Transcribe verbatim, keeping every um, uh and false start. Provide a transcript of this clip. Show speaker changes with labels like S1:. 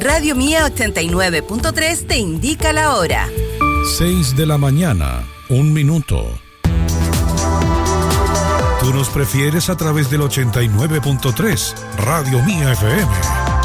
S1: Radio Mía ochenta y nueve punto tres te indica la hora.
S2: seis de la mañana, un minuto. Tú nos prefieres a través del ochenta y nueve punto tres, Radio Mía F M.